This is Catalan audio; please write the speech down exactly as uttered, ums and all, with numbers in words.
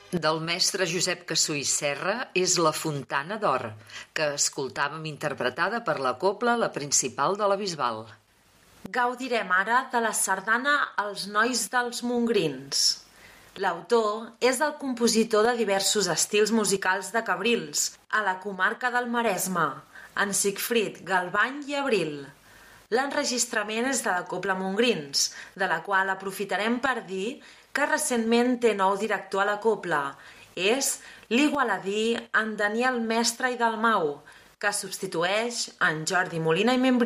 del mestre Josep Cassú i Serra és La Fontana d'Or, que escoltàvem interpretada per la cobla La Principal de la Bisbal. Gaudirem ara de la sardana Els nois dels Montgrins. L'autor és el compositor de diversos estils musicals de Cabrils, a la comarca del Maresme, en Sigfrid Galvany i Abril. L'enregistrament és de la cobla Montgrins, de la qual aprofitarem per dir que recentment té nou director a la cobla. És l'igualadí en Daniel Mestre i Dalmau, que substitueix en Jordi Molina i Membrí.